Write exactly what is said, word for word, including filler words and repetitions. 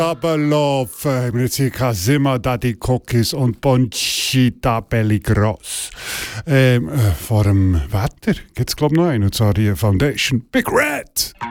Aber Love, äh, wir jetzt hier Casima Daddy Cookies und Bonchita Belly Gross. Ähm, äh, vor dem Wetter gibt es, glaube ich, noch einen, und zwar die Foundation Big Red.